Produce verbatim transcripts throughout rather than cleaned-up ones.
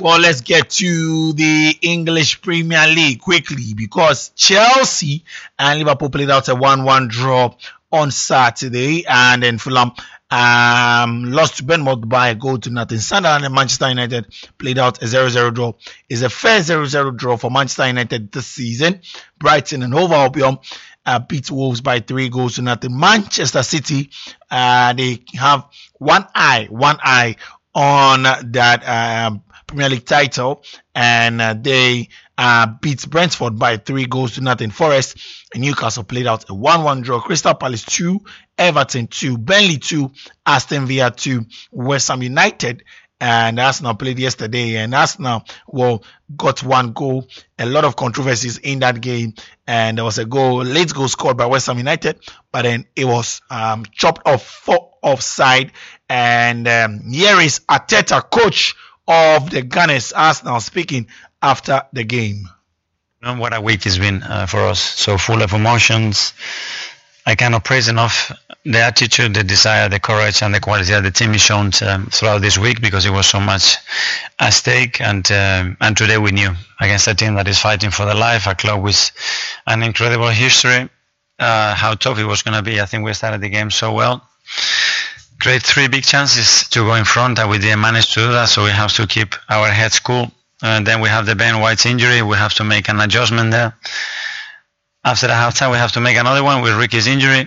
Well, let's get to the English Premier League quickly because Chelsea and Liverpool played out a one one draw on Saturday, and then Fulham um, lost to Bournemouth by a goal to nothing. Sunderland and Manchester United played out a zero zero draw. It's a fair zero zero draw for Manchester United this season. Brighton and Hove Albion uh, beat Wolves by three goals to nothing. Manchester City, uh, they have one eye, one eye on that um, Premier League title, and uh, they uh, beat Brentford by three goals to nothing. Forest and Newcastle played out a one one draw. Crystal Palace two, Everton two, Burnley two, Aston Villa two, West Ham United and Arsenal played yesterday, and Arsenal well got one goal. A lot of controversies in that game, and there was a goal, late goal scored by West Ham United, but then it was um, chopped off for offside. And um, here is Arteta, coach of the Gunners, Arsenal, speaking after the game. You know, what a week it's been uh, for us. So full of emotions. I cannot praise enough the attitude, the desire, the courage, and the quality that the team has shown um, throughout this week, because it was so much at stake. And um, and today we knew against a team that is fighting for their life, a club with an incredible history, uh, how tough it was going to be. I think we started the game so well. Create three big chances to go in front, and we didn't manage to do that, so we have to keep our heads cool. And then we have the Ben White's injury. We have to make an adjustment there. After the halftime, we have to make another one with Ricky's injury.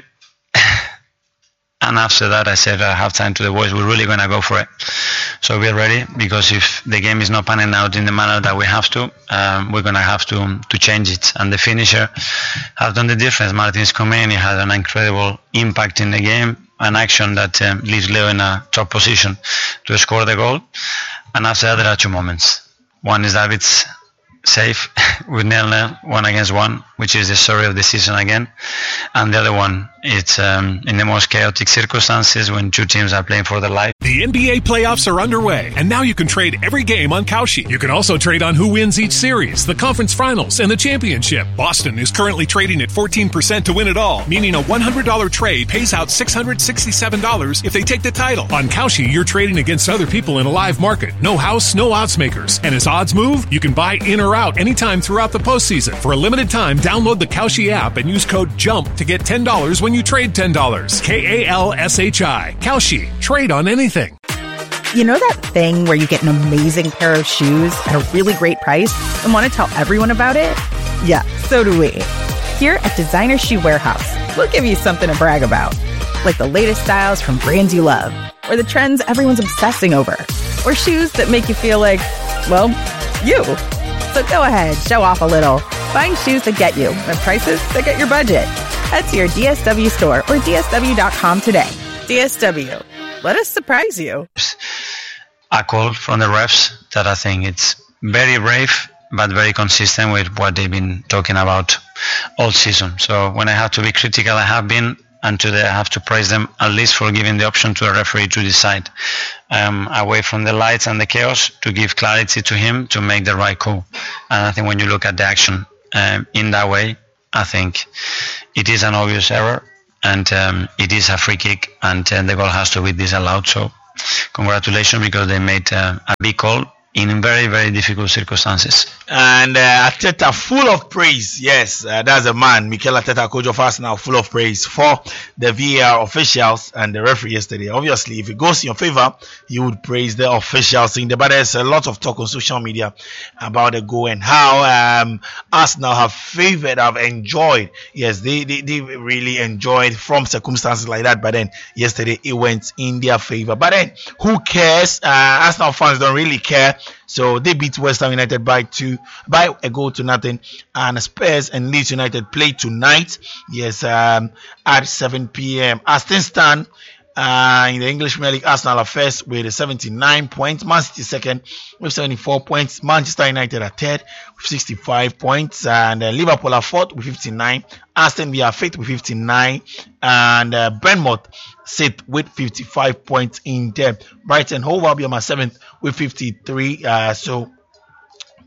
And after that, I said at halftime to the boys, we're really going to go for it. So we're ready, because if the game is not panning out in the manner that we have to, um, we're going to have to to change it. And the finisher have done the difference. Martin's come in, he had an incredible impact in the game, an action that um, leaves Leo in a top position to score the goal. And after that, there are two moments. One is David's save with nil-nil, one against one, which is the story of the season again. And the other one, it's um, in the most chaotic circumstances when two teams are playing for their life. The N B A playoffs are underway, and now you can trade every game on Kalshi. You can also trade on who wins each series, the conference finals, and the championship. Boston is currently trading at fourteen percent to win it all, meaning a one hundred dollars trade pays out six hundred sixty-seven dollars if they take the title. On Kalshi, you're trading against other people in a live market. No house, no odds makers. And as odds move, you can buy in or out anytime throughout the postseason. For a limited time, download the Kalshi app and use code JUMP to get ten dollars when you trade ten dollars. K A L S H I. Kalshi. Trade on anything. You know that thing where you get an amazing pair of shoes at a really great price and want to tell everyone about it? Yeah, so do we. Here at Designer Shoe Warehouse, we'll give you something to brag about. Like the latest styles from brands you love, or the trends everyone's obsessing over, or shoes that make you feel like, well, you. So go ahead, show off a little. Find shoes that get you at prices that get your budget. Head to your D S W store or D S W dot com today. D S W. Let us surprise you. A call from the refs that I think it's very brave, but very consistent with what they've been talking about all season. So when I have to be critical, I have been, and today I have to praise them at least for giving the option to a referee to decide um, away from the lights and the chaos, to give clarity to him to make the right call. And I think when you look at the action um, in that way, I think it is an obvious error, and um, it is a free kick, and uh, the goal has to be disallowed. So congratulations, because they made uh, a big call in very, very difficult circumstances. And uh, Arteta full of praise. Yes, uh, that's a man, Mikel Arteta, coach of Arsenal, full of praise for the V A R officials and the referee yesterday. Obviously, if it goes in your favor, you would praise the officials in there. But there's a lot of talk on social media about the goal and how um, Arsenal have favored, have enjoyed. Yes, they, they, they really enjoyed from circumstances like that. But then yesterday, it went in their favor. But then, who cares? Uh, Arsenal fans don't really care. So they beat West Ham United by two, by a goal to nothing. And Spurs and Leeds United play tonight. Yes, um, at seven p.m. As things stand, uh, in the English Premier League, Arsenal are first with seventy-nine points. Man City second with seventy-four points. Manchester United are third with sixty-five points. And uh, Liverpool are fourth with fifty-nine. Aston Villa are fifth with fifty-nine. And uh, Bournemouth sit with fifty-five points in there. Brighton Hove Albion are seventh with fifty-three. Uh, so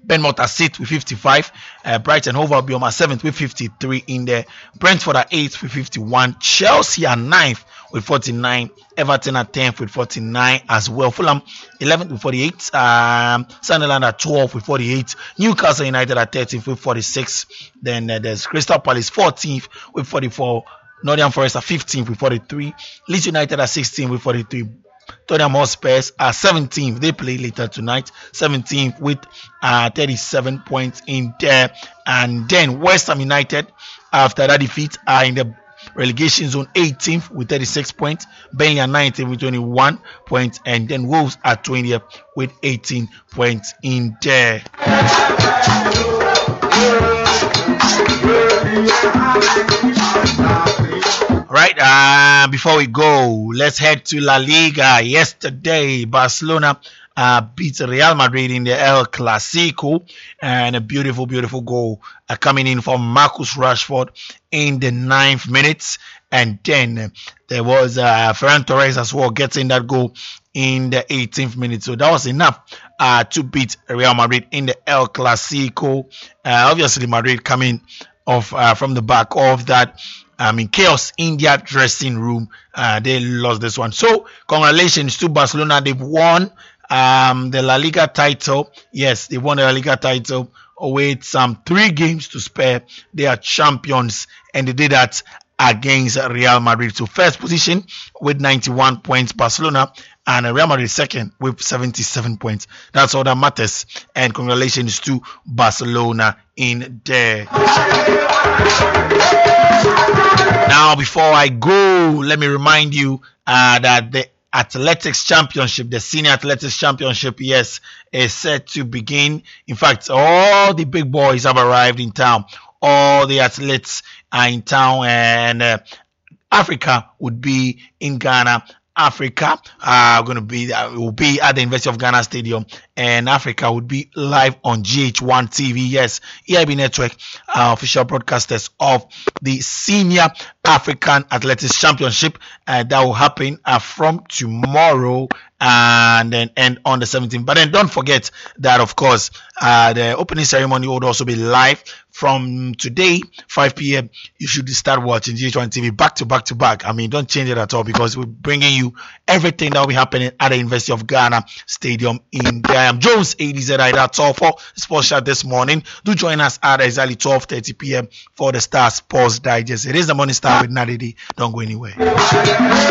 Bournemouth are sixth with fifty-five. Uh, Brighton Hove Albion are seventh with fifty-three in there. Brentford are eighth with fifty-one. Chelsea are ninth with forty-nine. Everton are tenth with forty-nine as well. Fulham eleventh with forty-eight. Um, Sunderland are twelfth with forty-eight. Newcastle United are thirteenth with forty-six. Then uh, there's Crystal Palace fourteenth with forty-four. Nottingham Forest are fifteenth with forty-three. Leeds United are sixteenth with forty-three. Tottenham Hotspur are seventeenth. They play later tonight. seventeenth with uh, thirty-seven points in there. And then West Ham United, after that defeat, are in the relegation zone, eighteenth with thirty-six points. Burnley are nineteenth with twenty-one points. And then Wolves are twentieth with eighteen points in there. Right, uh, before we go, let's head to La Liga. Yesterday, Barcelona uh, beat Real Madrid in the El Clasico, and a beautiful, beautiful goal uh, coming in from Marcus Rashford in the ninth minute. And then uh, there was uh, Ferran Torres as well getting that goal in the eighteenth minute. So that was enough uh, to beat Real Madrid in the El Clasico. Uh, obviously, Madrid coming off uh, from the back of that I mean, chaos in their dressing room. Uh, they lost this one. So, congratulations to Barcelona. They've won um, the La Liga title. Yes, they won the La Liga title with some three games to spare. They are champions, and they did that against Real Madrid. So, first position with ninety-one points, Barcelona, and Real Madrid second with seventy-seven points. That's all that matters. And congratulations to Barcelona in there. Now, before I go, let me remind you uh, that the Athletics Championship, the Senior Athletics Championship, yes, is set to begin. In fact, all the big boys have arrived in town. All the athletes are in town, and uh, Africa would be in Ghana. Africa are uh, going to be uh, will be at the University of Ghana Stadium, and Africa would be live on G H one T V. Yes, E I B Network, uh, official broadcasters of the Senior African Athletics Championship. Uh, that will happen uh, from tomorrow and then end on the seventeenth. But then don't forget that, of course, uh, the opening ceremony would also be live from today, five p.m. You should start watching G H one T V back to back to back. I mean, don't change it at all, because we're bringing you everything that will be happening at the University of Ghana Stadium in there. I am Jones, A D Z I. That's all for Sports Chat this morning. Do join us at exactly twelve thirty p.m. for the Star Sports Digest. It is the Morning Star with Nadidi. Don't go anywhere.